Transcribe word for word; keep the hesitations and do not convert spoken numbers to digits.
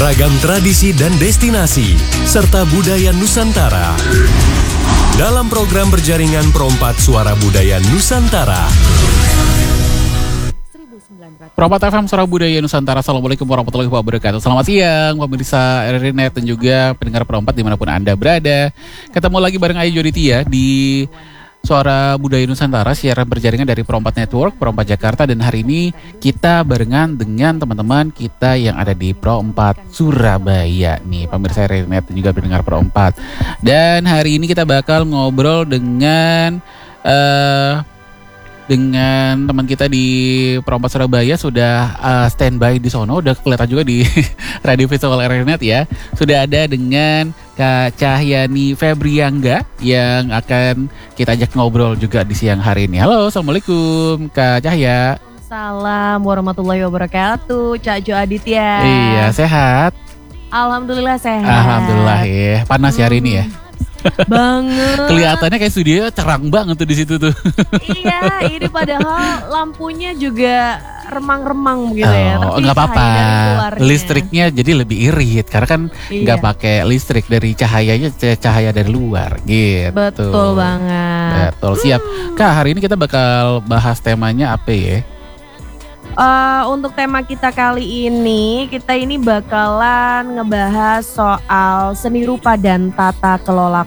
beragam tradisi dan destinasi, serta budaya Nusantara. Dalam program berjaringan Perompat Suara Budaya Nusantara. Perompat F M Suara Budaya Nusantara. Assalamualaikum warahmatullahi wabarakatuh. Selamat siang pemirsa R R I Net dan juga pendengar Perompat dimanapun Anda berada. Ketemu lagi bareng Ayu Joditia di Suara Budaya Nusantara, siaran berjaringan dari Perompat Network, Perompat Jakarta. Dan hari ini kita barengan dengan teman-teman kita yang ada di Perompat Surabaya nih, pemirsa R R I Net dan juga pendengar Perompat. Dan hari ini kita bakal ngobrol dengan uh, dengan teman kita di Perompat Surabaya. Sudah uh, standby di sono, udah kelihatan juga di radio visual R R I Net ya. Sudah ada dengan Kak Cahyani Febriangga yang akan kita ajak ngobrol juga di siang hari ini. Halo, assalamualaikum Kak Cahya. Salam warahmatullahi wabarakatuh, Cak Jo Aditya. Iya, sehat? Alhamdulillah sehat. Alhamdulillah ya. Panas ya hari ini ya. Banget. Kelihatannya kayak studio cerang banget tuh di situ tuh. Iya, ini padahal lampunya juga remang-remang gitu oh, ya. Tapi nggak apa-apa. cahaya Listriknya jadi lebih irit karena kan nggak iya. pakai listrik, dari cahayanya cahaya dari luar gitu. Betul banget. Betul, siap. Kak, hari ini kita bakal bahas temanya apa ya? Uh, untuk tema kita kali ini, kita ini bakalan ngebahas soal seni rupa dan tata kelola